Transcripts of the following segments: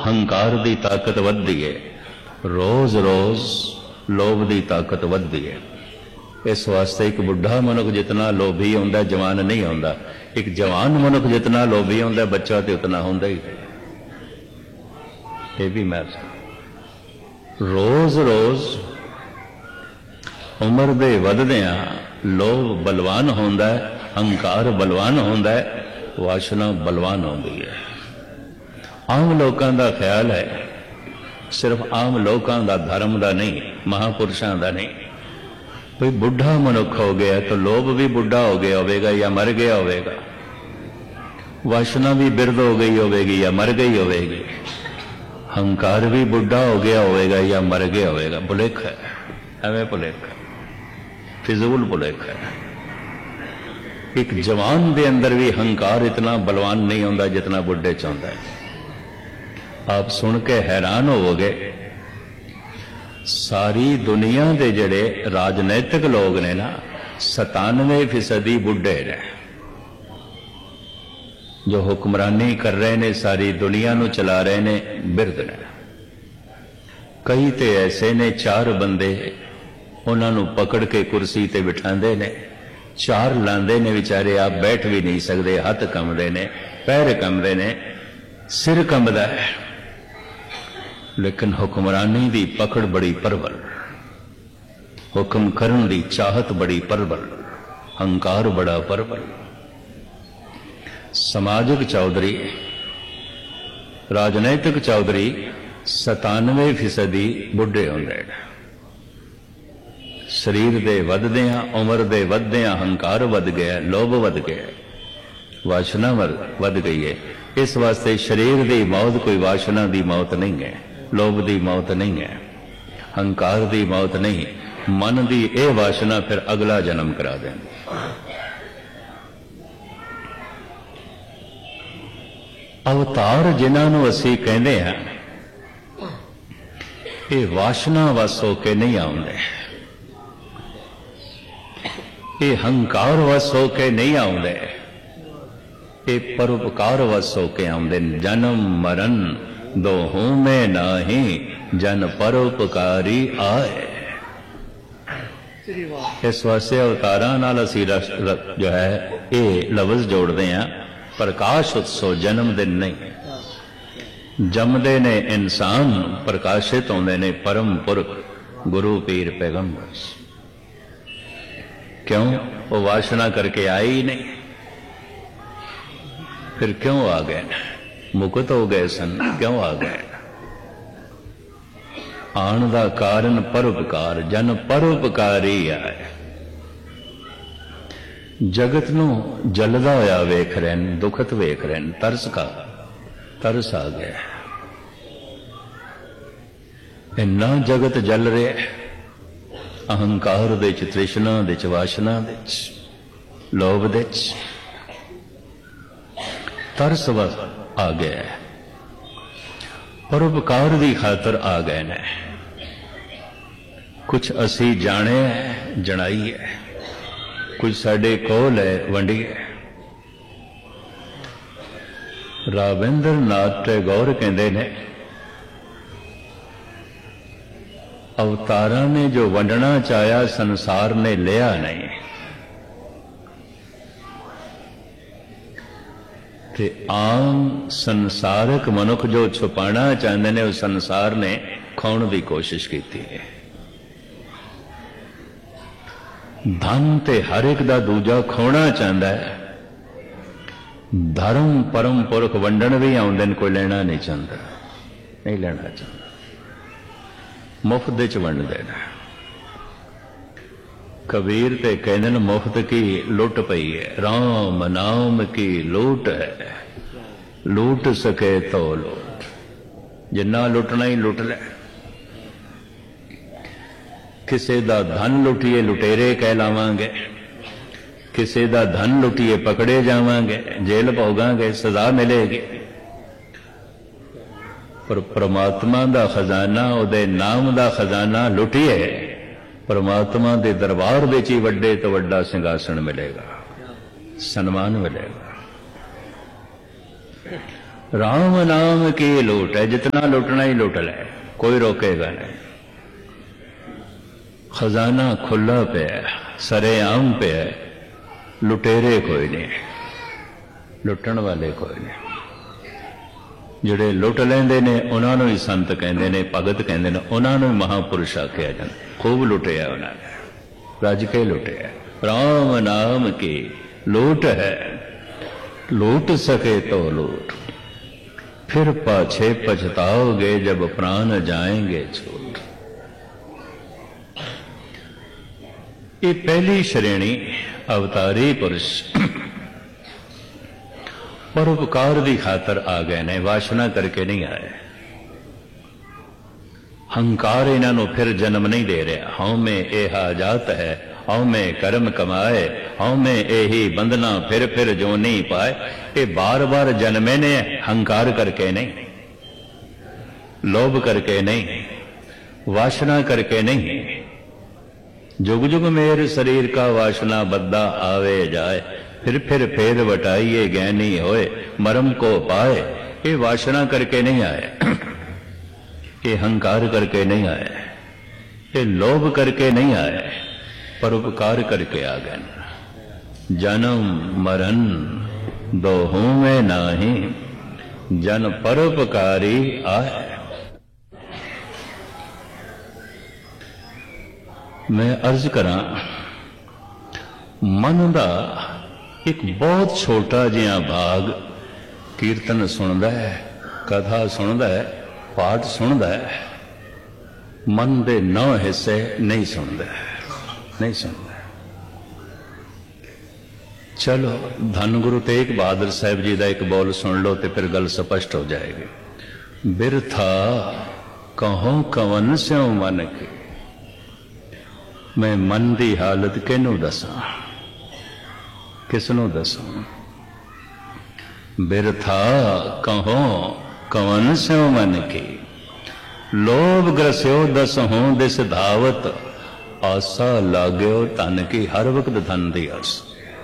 हंकार की ताकत वधदी है, रोज रोज लोभ की ताकत वधदी है। इस वास्ते एक बुढ़ा मनुख जितना लोभी होंदा जवान नहीं होंदा, एक जवान मनुख जितना लोभी होंदा बच्चा तो उतना होंदा ही। ये भी मैं रोज रोज उम्र दे वधदियां लोभ बलवान होंदा है, हंकार बलवान होंदा है, वासना बलवान होंदी है। आम लोगों का ख्याल है, सिर्फ आम लोगों का धर्म का नहीं, महापुरुषों का नहीं, कोई बुढ़ा मनुख हो गया तो लोभ भी बुढ़ा हो गया होगा या मर गया होगा, वासना भी बिरध हो गई होगी या मर गई होगी, हंकार भी बुढ़ा हो गया होगा या मर गया होगा। भुलेख है, एवं भुलेख है, फिजूल भुलेख है। एक जवान के अंदर भी हंकार इतना बलवान नहीं होता जितना बुढ़े च होंदा है। आप सुन के हैरान होवोगे, सारी दुनिया के जड़े राजनैतिक लोग ने ना 97% बुढ़े ने, जो हुक्मरानी कर रहे ने, सारी दुनिया नू चला रहे ने, बिरध ने। कई तो ऐसे ने 4 बंदे उन्होंने पकड़ के कुर्सी ते बिठाते ने, 4 लांदे ने बेचारे, आप बैठ भी नहीं सकते, हथ कंबदे ने, पैर कंबदे ने, सिर कंबदा है, लेकिन हुक्मरानी दी पकड़ बड़ी प्रबल, हुक्म करन दी चाहत बड़ी प्रबल, हंकार बड़ा प्रबल। समाजिक चौधरी, राजनैतिक चौधरी 97% बुढ़े होंदे। शरीर दे वधदियां, उम्र दे वधदियां हंकार वध गया, लोभ वध गया, वासना वध गई है। इस वास्ते शरीर की मौत कोई वासना की मौत नहीं है, लोभ की मौत नहीं है, हंकार की मौत नहीं, मन की यह वासना फिर अगला जन्म करा देंदी। अवतार जिन्होंने असी कहते हैं, ये वासना वस होके नहीं आउंदे, ये हंकार वस होके नहीं आउंदे, ये परोपकार वस होके आउंदे। जन्म मरण दोहों में नाही, जन परोपकारी आए। इस वास्ते अवतारां नाल असीं जो है ये लफ्ज़ जोड़ते हैं, प्रकाश उत्सव जन्म दिन नहीं। जमदे ने इंसान, प्रकाशित होंदे ने परम पुरख गुरु पीर पैगंबर। क्यों? वो वासना करके आए ही नहीं, फिर क्यों आ गए? मुकुत हो गए सन, क्यों आ गए? आन दा कारण परोपकार, जन परोपकारी आए। जगत नू जलदा होया वेख रहे हैं, दुखत वेख रहे हैं, तरस आ गया। इन्ना जगत जल रहा, अहंकार दे च, तृष्णा दे च, वासना दे च, लोभ दे च, तरस आ गया, परोपकार की खातर आ गए ने। कुछ असी जाने है, जनाई है, कुछ साडे कोल है, वंडी है। राविंद्र नाथ टैगोर कहते ने, अवतारा ने जो वंडना चाया, संसार ने लिया नहीं। ते आम संसारक मनुख जो छुपाना चाहते हैं, उस संसार ने खोण की कोशिश की है। धन ते हर एक दा दूजा खोना चाहता है, धर्म परम पुरख वंडन भी आउंदे ने, कोई लेना नहीं चाहता, नहीं लेना चाहता, मुफ्त दे च वंड देना। कबीर ते कहते हैं, मुफ्त की लुट पई है, राम नाम की लूट है, लूट सके तो लूट, जिन्ना लुटना ही लुट ले। किसी दा धन लुटिए लुटेरे कहलावांगे, किसी दा धन लुटिए पकड़े जावांगे, जेल भोगांगे, सजा मिलेगी। पर परमात्मा दा खजाना, उहदे नाम दा खजाना लुटिए, परमात्मा दे दरबार विच ही वड्डे तो वड्डा सिंघासन मिलेगा, सन्मान मिलेगा। राम नाम की लूट है, जितना लुटना ही लुट ले, कोई रोकेगा नहीं। खजाना खुला पे है, सरेआम पे है, लुटेरे कोई नहीं, लुटण वाले कोई नहीं। ਜਿਹੜੇ ਲੁੱਟ ਲੈਂਦੇ ਨੇ ਉਹਨਾਂ ਨੂੰ ਹੀ ਸੰਤ ਕਹਿੰਦੇ ਨੇ, ਭਗਤ ਕਹਿੰਦੇ ਨੇ, ਉਹਨਾਂ ਨੂੰ ਮਹਾਂਪੁਰਸ਼ ਆਖਿਆ ਜਾਂਦਾ। ਖੂਬ ਲੁੱਟਿਆ ਉਹਨਾਂ ਨੇ, ਰੱਜ ਕੇ ਲੁੱਟਿਆ। ਰਾਮ ਨਾਮ ਕੀ ਲੂਟ ਹੈ, लूट सके तो लूट, फिर पाछे पछताओगे जब प्राण जाएंगे छूट। ये पहली श्रेणी अवतारी पुरुष परोपकार की खातर आ गए ने, वासना करके नहीं आए। हंकार इन्हों फिर जन्म नहीं दे रहा। हाँ में यह जात है, हाँ में कर्म कमाए, हाँ में यही बंधना फिर जो नहीं पाए। ये बार बार जन्मे ने, हंकार करके नहीं, लोभ करके नहीं, वासना करके नहीं। जुग जुग मेरे शरीर का वासना बद्दा आवे जाए, फिर वटाइए ज्ञानी होए, मरम को पाए। ये वासना करके नहीं आए, ये हंकार करके नहीं आए, ये लोभ करके नहीं आए, परोपकार करके आ गए। जन्म मरण दोहों में नाही, जन परोपकारी आए। मैं अर्ज करा, मन का एक बहुत छोटा जिहा भाग कीर्तन सुनता है, कथा सुनता है, पाठ सुनता है, मन के 9 हिस्से नहीं सुनता, नहीं सुनता। चलो धन गुरु तेग बहादुर साहब जी का एक बोल सुन लो तो फिर गल स्पष्ट हो जाएगी। बिरथा कहो कवन स्यों मन के, मैं मन की हालत किनू दसा, किसनू दसा। बिरथा कहो कवन स्यों मन की, लोभ ग्रस्यो दस हों दिस धावत, आसा लाग्यो धन की, हर वक्त धन की आस।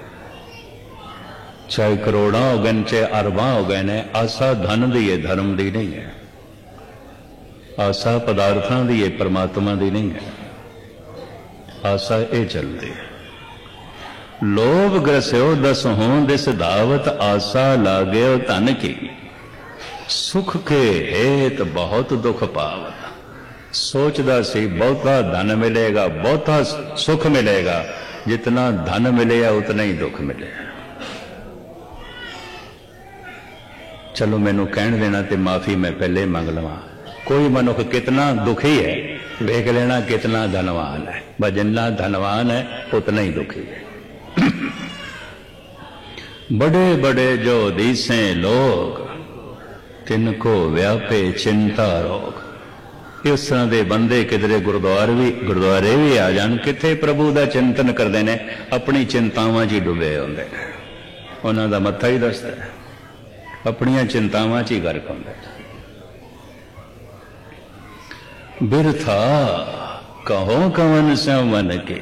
चाहे करोड़ा हो गए, चाहे अरबा हो गए ने, आसा धन दी है, धर्म दी नहीं है। आसा पदार्थां दी है, परमात्मा दी नहीं है। आसा ये चलती है। लोभ ग्रस्यो दस हों दिस धावत, आसा लाग्यो धन की, सुख के हेत बहुत दुख पावत। सोचदा सी बहुता धन मिलेगा, बहुता सुख मिलेगा, जितना धन मिलेगा उतना ही दुख मिलेगा। चलो मैनू कहन देना ते माफी मैं पहले मंग लवा। कोई मनुख कितना दुखी है वेख लेना, कितना धनवान है। बस जितना धनवान है उतना ही दुखी है। बड़े बड़े जो दिसे लोग, तिनको व्यापे चिंता रोग। इस तरह के बंदे किधरे गुरुद्वारे भी आ जान, किथे प्रभु का चिंतन करते हैं, अपनी चिंतावां च डुबे होंदे, उन्हां दा मत्था ही दसदा है, अपनियां चिंतावां च ही गर्क होंदे। बिरथा कहो कवन स्यों मन के,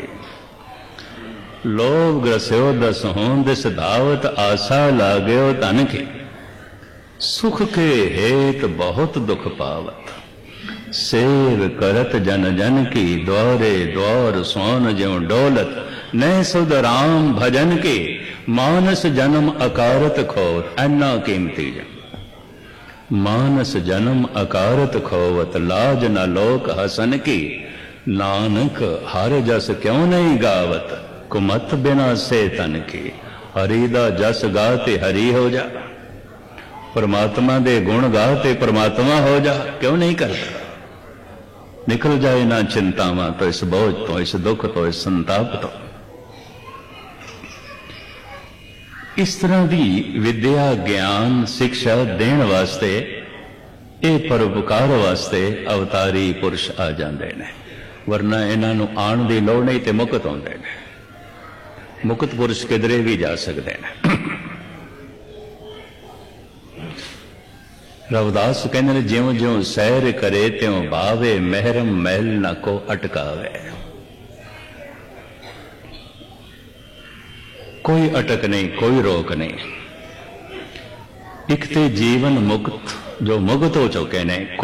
लोभ ग्रस्यो दस हों दिस धावत, आसा लाग्यो धन की, सुख के हेत बहुत दुख पावत। सेव करत जन जन की, द्वारे द्वार सोन ज्यों डोलत, न सुध राम भजन की, मानस जन्म अकारत खोवत। ऐना कीमती जन मानस जन्म अकारत खोवत, लाज न लोक हसन की, नानक हर जस क्यों नहीं गावत, कुमत बिना से तन की। हरि दा जस गाते हरि हो जा, परमात्मा दे गुण गाते परमात्मा हो जा। क्यों नहीं करता? निकल जाए ना चिंतावां तो, इस बोझ तो, इस दुख तो, इस संताप तो। इस तरह की विद्या ज्ञान शिक्षा देण वास्ते, ये परोपकार वास्ते अवतारी पुरुष आ जाते हैं। वरना इन्हों आण की लोड़ नहीं तो मुक्त होंदे ने। मुक्त पुरुष किधरे भी जा सकते हैं। रविदास कहते हैं, ज्यों ज्यों सैर करे त्यों भावे, महरम महल न को अटकावे। कोई अटक नहीं, कोई रोक नहीं। ਇੱਕ ਤੇ ਜੀਵਨ ਮੁਕਤ ਜੋ ਮੁਕਤ ਹੋ ਚੁੱਕੇ ਨੇ